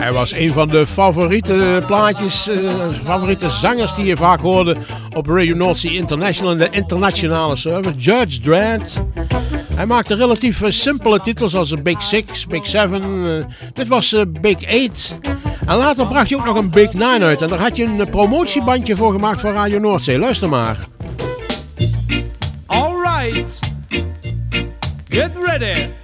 Hij was een van de favoriete plaatjes, favoriete zangers die je vaak hoorde op Radio North Sea International in de internationale service. Judge Dredd. Hij maakte relatief simpele titels als Big Six, Big Seven. Dit was Big Eight. En later bracht hij ook nog een Big Nine uit. En daar had je een promotiebandje voor gemaakt voor Radio Noordzee. Luister maar. All right. Get ready.